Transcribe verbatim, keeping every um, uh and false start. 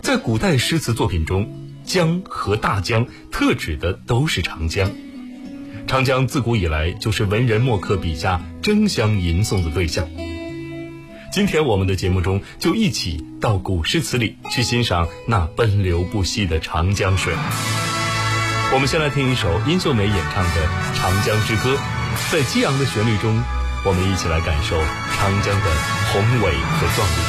在古代诗词作品中，江和大江特指的都是长江。长江自古以来就是文人墨客笔下争相吟诵的对象。今天我们的节目中就一起到古诗词里去欣赏那奔流不息的长江水。我们先来听一首殷秀梅演唱的《长江之歌》，在激昂的旋律中，我们一起来感受长江的宏伟和壮丽。